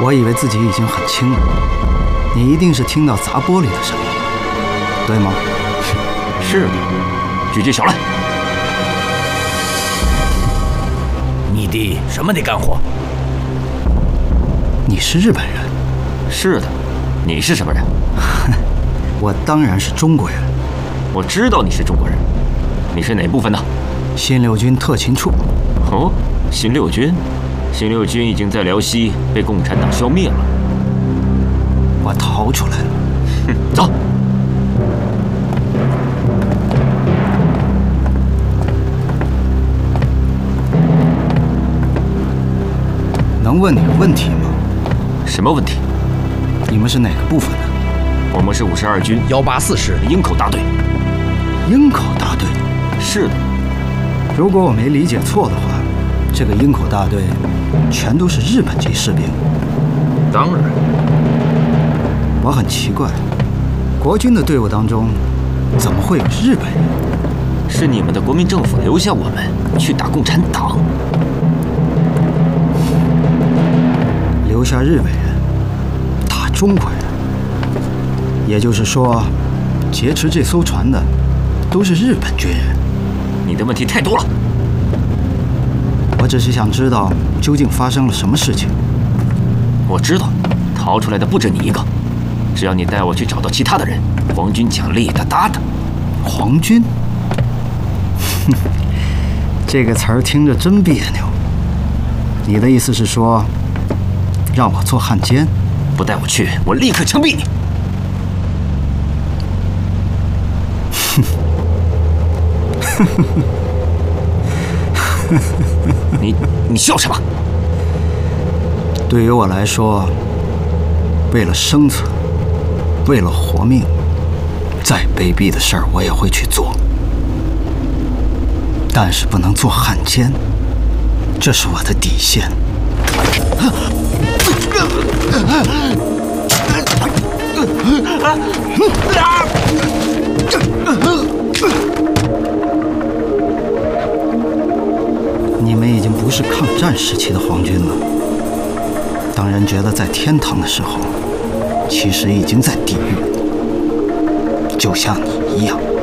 我以为自己已经很轻了，你一定是听到砸玻璃的声音，对吗？ 是的，举起手来。 你的什么的干活？ 你是日本人？ 是的，你是什么人？ 我当然是中国人。 我知道你是中国人，你是哪部分的？ 新六军特勤处。 哦，新六军，新六军已经在辽西被共产党消灭了。 我逃出来了。 哼，走。 能问你个问题吗？ 什么问题？ 你们是哪个部分的？ 我们是52军 184师营口大队。 营口大队？ 是的。 如果我没理解错的话，这个营口大队全都是日本籍士兵。 当然。 我很奇怪，国军的队伍当中怎么会有日本人？ 是你们的国民政府留下我们去打共产党。 留下日本人打中国人，也就是说，劫持这艘船的都是日本军人。 你的问题太多了。 我只是想知道究竟发生了什么事情。 我知道，逃出来的不止你一个。只要你带我去找到其他的人，皇军奖励大大的。 皇军？哼，这个词儿听着真别扭。你的意思是说，让我做汉奸？ 不带我去，我立刻枪毙你！你笑什么？ 对于我来说，为了生存，为了活命，再卑鄙的事儿我也会去做，但是不能做汉奸，这是我的底线。你们已经不是抗战时期的皇军了。当人觉得在天堂的时候，其实已经在地狱，就像你一样。